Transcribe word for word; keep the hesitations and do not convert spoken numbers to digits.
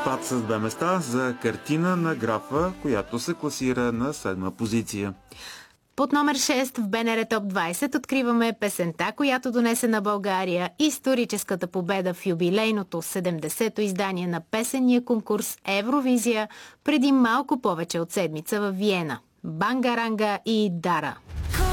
Спад с две места за картина на графа, която се класира на седма позиция. Под номер шест в БНР Топ двайсет откриваме песента, която донесе на България историческата победа в юбилейното седемдесето издание на песенния конкурс Евровизия преди малко повече от седмица в Виена. Бангаранга и Дара.